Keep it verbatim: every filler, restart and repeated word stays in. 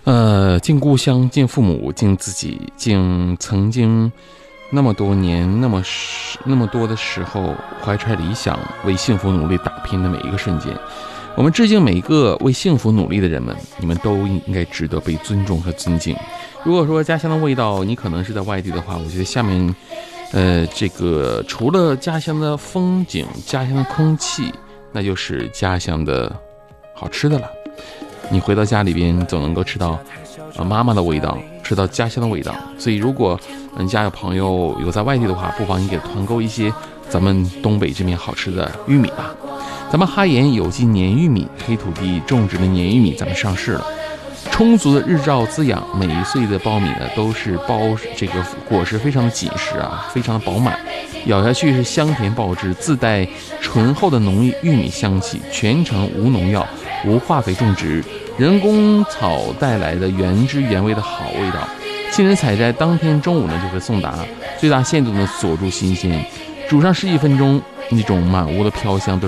呃，敬故乡，敬父母，敬自己，敬曾经那么多年、那么那么多的时候怀揣理想、为幸福努力打拼的每一个瞬间。我们致敬每一个为幸福努力的人们，你们都应该值得被尊重和尊敬。如果说家乡的味道，你可能是在外地的话，我觉得下面，呃，这个除了家乡的风景、家乡的空气，那就是家乡的好吃的了。你回到家里边总能够吃到呃妈妈的味道，吃到家乡的味道。所以如果你家有朋友有在外地的话，不妨你给团购一些咱们东北这边好吃的玉米吧。咱们哈盐有机黏玉米，黑土地种植的黏玉米咱们上市了，充足的日照滋养，每一岁的苞米呢都是包这个果实非常的紧实啊，非常的饱满，咬下去是香甜爆汁，自带醇厚的浓郁玉米香气，全程无农药、无化肥种植，人工草带来的原汁原味的好味道。亲人采摘当天中午呢就会送达，最大限度的锁住新鲜，煮上十几分钟，那种满屋的飘香都